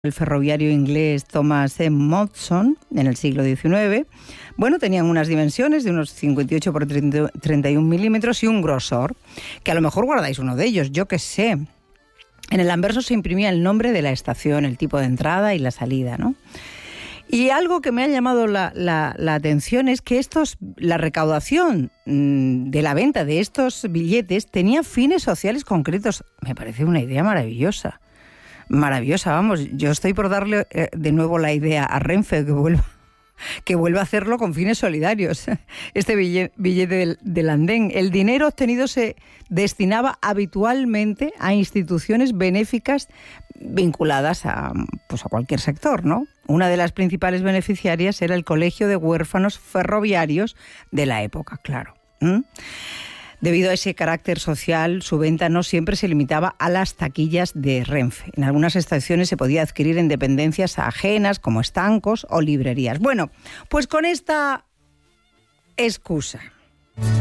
el ferroviario inglés Thomas M. Monson en el siglo XIX. Bueno, tenían unas dimensiones de unos 58 por 31 milímetros y un grosor, que a lo mejor guardáis uno de ellos, yo qué sé. En el anverso se imprimía el nombre de la estación, el tipo de entrada y la salida, ¿no? Y algo que me ha llamado la atención es que la recaudación de la venta de estos billetes tenía fines sociales concretos. Me parece una idea maravillosa. Maravillosa, vamos. Yo estoy por darle de nuevo la idea a Renfe que vuelva a hacerlo con fines solidarios. Este billete del andén. El dinero obtenido se destinaba habitualmente a instituciones benéficas vinculadas a cualquier sector, ¿no? Una de las principales beneficiarias era el Colegio de Huérfanos Ferroviarios de la época, claro. Debido a ese carácter social, su venta no siempre se limitaba a las taquillas de Renfe. En algunas estaciones se podía adquirir en dependencias ajenas, como estancos o librerías. Bueno, pues con esta excusa